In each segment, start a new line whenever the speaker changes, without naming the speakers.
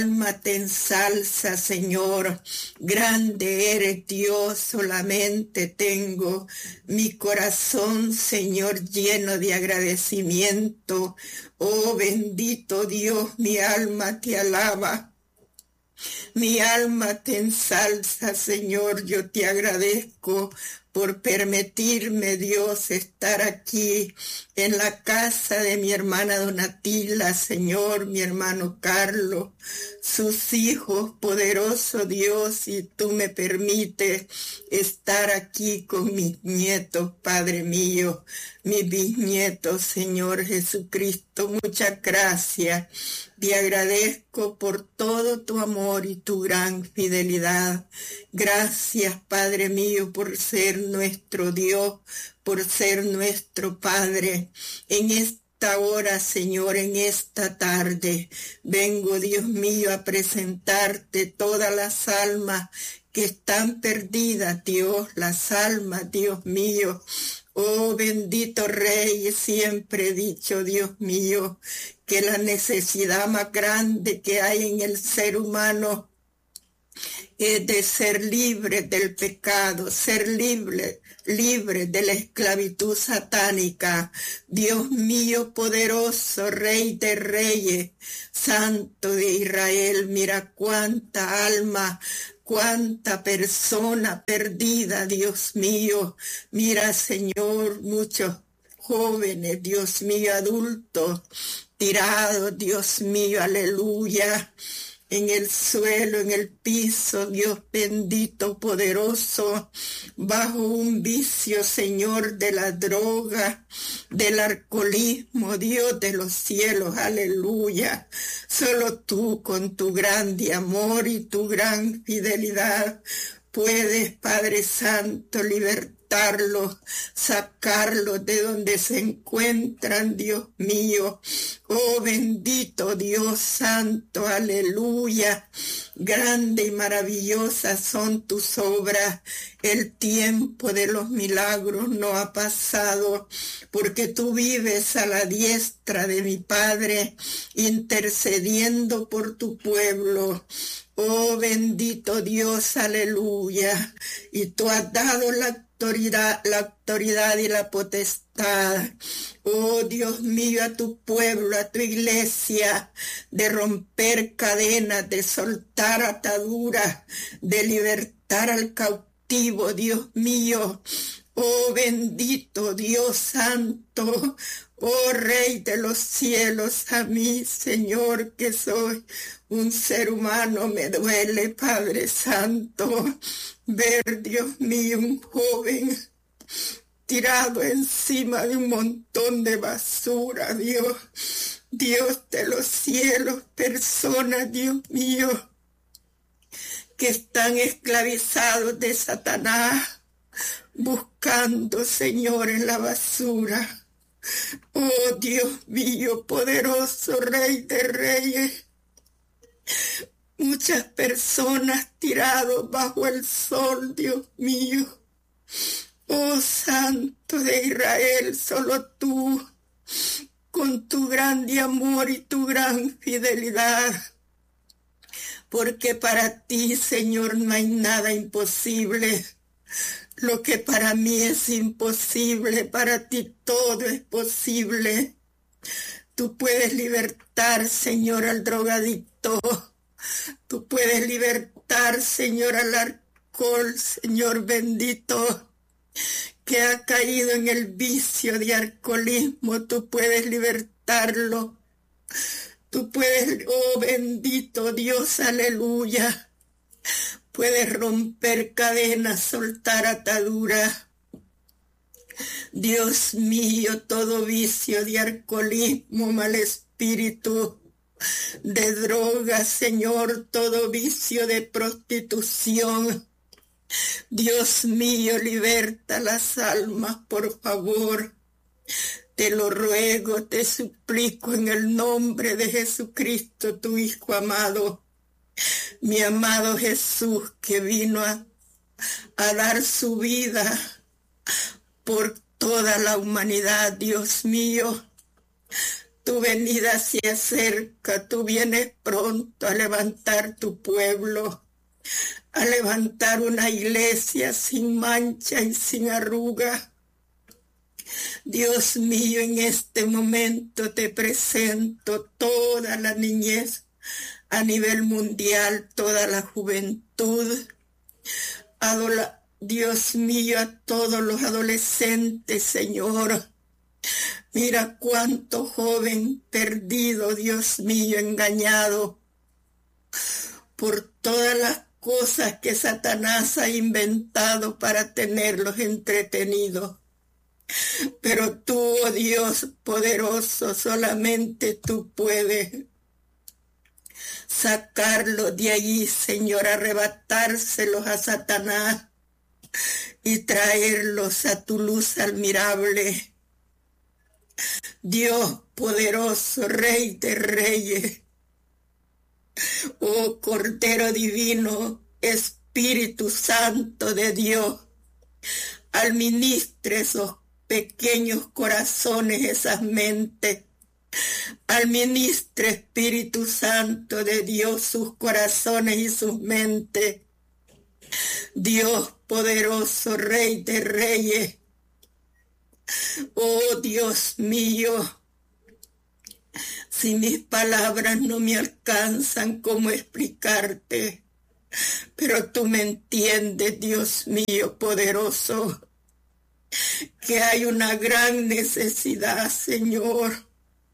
alma te ensalza, Señor. Grande eres, Dios, solamente tengo mi corazón, Señor, lleno de agradecimiento. Oh, bendito Dios, mi alma te alaba. Mi alma te ensalza, Señor. Yo te agradezco por permitirme, Dios, estar aquí en la casa de mi hermana Donatila, Señor, mi hermano Carlos, sus hijos, poderoso Dios, y tú me permites estar aquí con mis nietos, Padre mío, mis bisnietos, Señor Jesucristo. Muchas gracias. Te agradezco por todo tu amor y tu gran fidelidad. Gracias, Padre mío, por ser nuestro Dios, por ser nuestro Padre. En esta hora, Señor, en esta tarde, vengo, Dios mío, a presentarte todas las almas que están perdidas, Dios, las almas, Dios mío. Oh, bendito Rey, siempre he dicho, Dios mío, que la necesidad más grande que hay en el ser humano es de ser libre del pecado, ser libre de la esclavitud satánica. Dios mío poderoso, Rey de Reyes, Santo de Israel, mira cuánta alma, cuánta persona perdida, Dios mío. Mira, Señor, muchos jóvenes, Dios mío, adultos, tirados, Dios mío, aleluya, en el suelo, en el piso, Dios bendito, poderoso, bajo un vicio, Señor, de la droga, del alcoholismo, Dios de los cielos, aleluya. Solo tú, con tu grande amor y tu gran fidelidad, puedes, Padre Santo, libertarlos, sacarlos de donde se encuentran, Dios mío. Oh, bendito Dios Santo, aleluya. Grande y maravillosa son tus obras. El tiempo de los milagros no ha pasado, porque tú vives a la diestra de mi Padre, intercediendo por tu pueblo. Oh, bendito Dios, aleluya. Y tú has dado la autoridad y la potestad, oh Dios mío, a tu pueblo, a tu iglesia, de romper cadenas, de soltar ataduras, de libertar al cautivo, Dios mío. Oh, bendito Dios santo, oh Rey de los cielos, a mí, Señor, que soy un ser humano, me duele, Padre Santo, ver, Dios mío, un joven tirado encima de un montón de basura, Dios, Dios de los cielos, personas, Dios mío, que están esclavizados de Satanás, buscando, Señor, en la basura. Oh, Dios mío, poderoso Rey de Reyes, muchas personas tirados bajo el sol, Dios mío. Oh, Santo de Israel, solo tú, con tu grande amor y tu gran fidelidad, porque para ti, Señor, no hay nada imposible. Lo que para mí es imposible, para ti todo es posible. Tú puedes libertar, Señor, al drogadicto. Tú puedes libertar, Señor, al alcohol, Señor bendito, que ha caído en el vicio de alcoholismo. Tú puedes libertarlo. Tú puedes, oh bendito Dios, aleluya. Puedes romper cadenas, soltar ataduras. Dios mío, todo vicio de alcoholismo, mal espíritu, de drogas, Señor, todo vicio de prostitución. Dios mío, liberta las almas, por favor. Te lo ruego, te suplico en el nombre de Jesucristo, tu Hijo amado. Mi amado Jesús, que vino a dar su vida por toda la humanidad, Dios mío. Tu venida se acerca, tú vienes pronto a levantar tu pueblo, a levantar una iglesia sin mancha y sin arruga. Dios mío, en este momento te presento toda la niñez a nivel mundial, toda la juventud, Dios mío, a todos los adolescentes, Señor. Mira cuánto joven perdido, Dios mío, engañado por todas las cosas que Satanás ha inventado para tenerlos entretenidos. Pero tú, oh Dios poderoso, solamente tú puedes sacarlos de allí, Señor, arrebatárselos a Satanás y traerlos a tu luz admirable. Dios poderoso, Rey de Reyes, oh Cordero Divino, Espíritu Santo de Dios, administre esos pequeños corazones, esas mentes. Administre, Espíritu Santo de Dios, sus corazones y sus mentes. Dios poderoso, Rey de Reyes, oh Dios mío, si mis palabras no me alcanzan cómo explicarte, pero tú me entiendes, Dios mío poderoso, que hay una gran necesidad, Señor,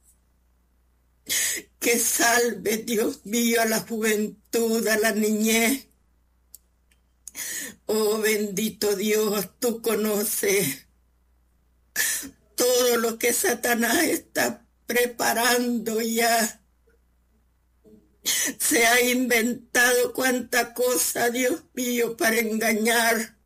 que salve, Dios mío, a la juventud, a la niñez. Oh bendito Dios, tú conoces todo lo que Satanás está preparando ya. Se ha inventado cuánta cosa, Dios mío, para engañar,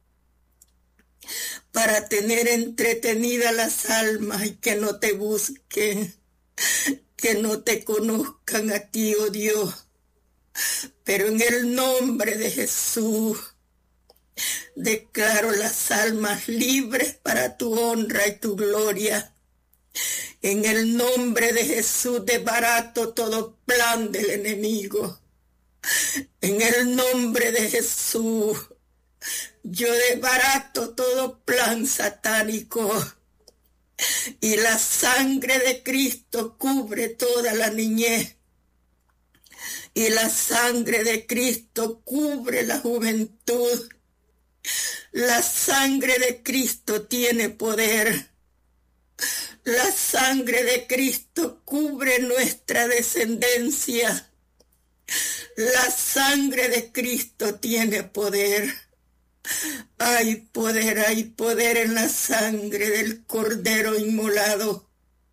para tener entretenidas las almas y que no te busquen, que no te conozcan a ti, oh Dios. Pero en el nombre de Jesús, declaro las almas libres para tu honra y tu gloria. En el nombre de Jesús desbarato todo plan del enemigo. En el nombre de Jesús yo desbarato todo plan satánico. Y la sangre de Cristo cubre toda la niñez. Y la sangre de Cristo cubre la juventud. La sangre de Cristo tiene poder. La sangre de Cristo cubre nuestra descendencia. La sangre de Cristo tiene poder. Hay poder en la sangre del Cordero inmolado.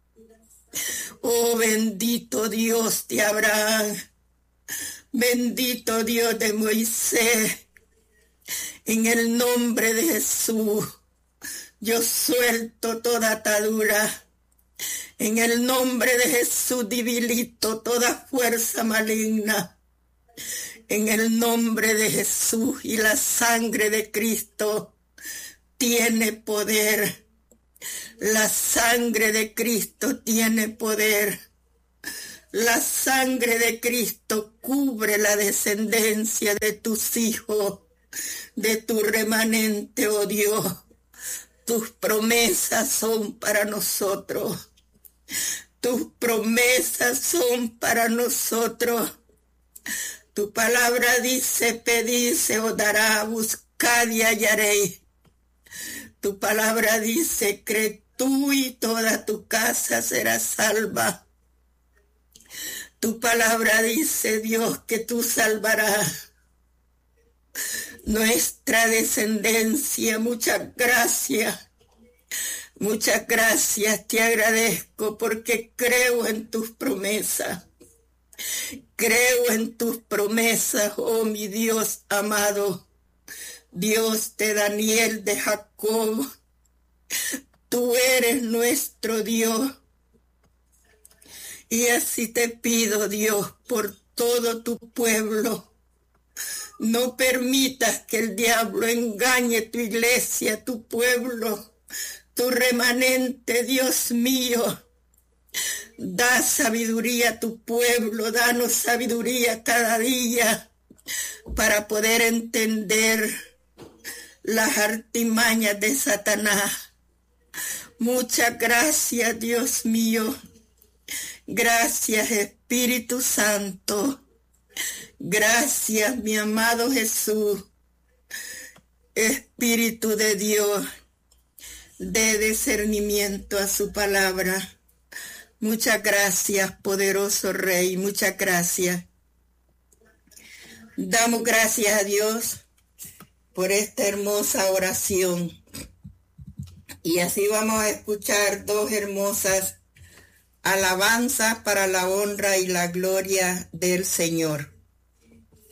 Oh bendito Dios de Abraham, bendito Dios de Moisés. En el nombre de Jesús, yo suelto toda atadura. En el nombre de Jesús debilito toda fuerza maligna. En el nombre de Jesús y la sangre de Cristo tiene poder. La sangre de Cristo tiene poder. La sangre de Cristo cubre la descendencia de tus hijos, de tu remanente, oh Dios. Tus promesas son para nosotros. Tus promesas son para nosotros. Tu palabra dice, pedid, se os dará, buscad y hallaréis. Tu palabra dice, cree tú y toda tu casa será salva. Tu palabra dice, Dios, que tú salvarás nuestra descendencia. Muchas gracias. Muchas gracias, te agradezco porque creo en tus promesas. Creo en tus promesas, oh mi Dios amado, Dios de Daniel, de Jacob. Tú eres nuestro Dios. Y así te pido, Dios, por todo tu pueblo. No permitas que el diablo engañe tu iglesia, tu pueblo, tu remanente, Dios mío. Da sabiduría a tu pueblo, danos sabiduría cada día para poder entender las artimañas de Satanás. Muchas gracias, Dios mío. Gracias, Espíritu Santo. Gracias, mi amado Jesús. Espíritu de Dios, de discernimiento a su palabra. Muchas gracias, poderoso Rey, muchas gracias. Damos gracias a Dios por esta hermosa oración. Y así vamos a escuchar dos hermosas alabanzas para la honra y la gloria del Señor.